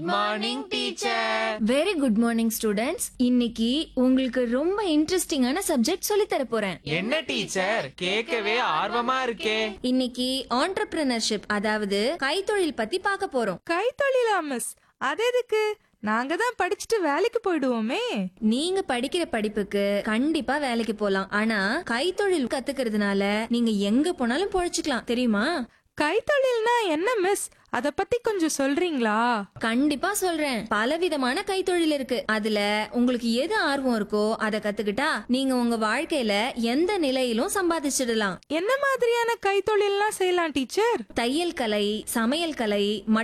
Morning teacher. Very good morning students. இன்னைக்கு உங்களுக்கு ரொம்ப இன்ட்ரெஸ்டிங்கான சப்ஜெக்ட் சொல்லி தர போறேன். என்ன டீச்சர், கேட்கவே ஆர்வமா இருக்கே. இன்னைக்கு ஆண்டர்பிரினர்ஷிப், அதாவது கைத்தொழில் பத்தி பார்க்க போறோம். கைத்தொழிலா மிஸ்? அது எதுக்கு? நாங்க தான் படிச்சுட்டு வேலைக்கு போயிடுவோமே. நீங்க படிக்கிற படிப்புக்கு கண்டிப்பா வேலைக்கு போலாம். ஆனா கைத்தொழில் கத்துக்கிறதுனால நீங்க எங்க போனாலும் பொழைச்சுக்கலாம், தெரியுமா? கைத்தொழில்னா என்ன மிஸ்? அத பத்தி கொஞ்சம் சொல்றீங்களா? கண்டிப்பா சொல்றேன். பலவிதமான கைத்தொழில் இருக்கு. அதுல உங்களுக்கு எது ஆர்வம் இருக்கோ அதை கத்துக்கிட்டா நீங்க உங்க வாழ்க்கையில எந்த நிலையிலும் சம்பாதிச்சிடலாம். என்ன மாதிரியான கைத்தொழில்லாம் செய்யலாம் டீச்சர்? தையல் கலை, சமையல் கலை,